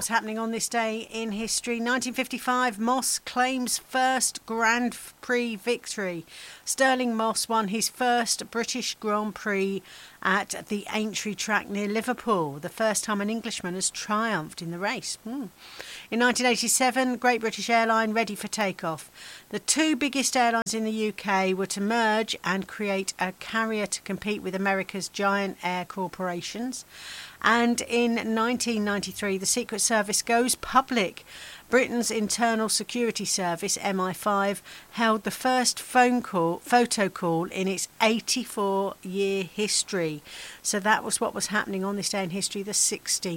was happening on this day in history. 1955, Moss claims first Grand Prix victory. Stirling Moss won his first British Grand Prix at the Aintree track near Liverpool, the first time an Englishman has triumphed in the race. In 1987, Great British Airline ready for takeoff. The two biggest airlines in the UK were to merge and create a carrier to compete with America's giant air corporations. And in 1993, the Secret Service goes public. Britain's Internal Security Service, MI5, held the first photo call in its 84-year history. So that was what was happening on this day in history, the 16th